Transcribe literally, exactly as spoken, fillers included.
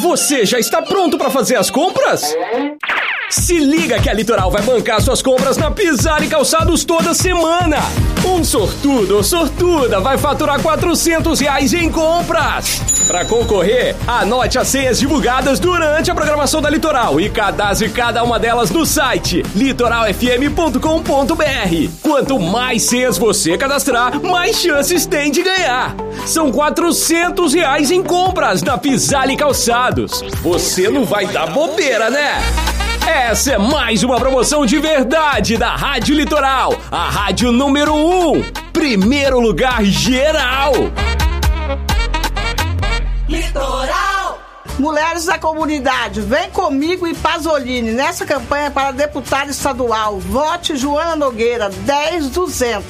Você já está pronto para fazer as compras? Se liga que a Litoral vai bancar suas compras na Pisar e Calçados toda semana. Um sortudo ou sortuda vai faturar quatrocentos reais em compras. Para concorrer, anote as senhas divulgadas durante a programação da Litoral e cadastre cada uma delas no site litoral f m ponto com ponto b r. Quanto mais senhas você cadastrar, mais chances tem de ganhar. São quatrocentos reais em compras na Pisar e Calçados. Você não vai dar bobeira, né? Essa é mais uma promoção de verdade da Rádio Litoral, a rádio número um, primeiro lugar geral. Litoral. Mulheres da comunidade, vem comigo e Pasolini nessa campanha para deputada estadual. Vote Joana Nogueira, dez duzentos.